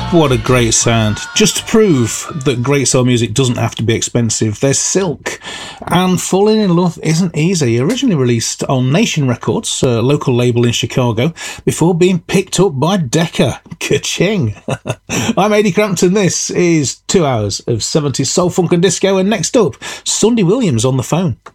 What a great sound. Just to prove that great soul music doesn't have to be expensive, there's Silk. And Falling in Love Isn't Easy, originally released on Nation Records, a local label in Chicago, before being picked up by Decca. Ka-ching! I'm Eddie Crampton. This is 2 hours of 70s soul, funk and disco, and next up, Sunday Williams on the phone.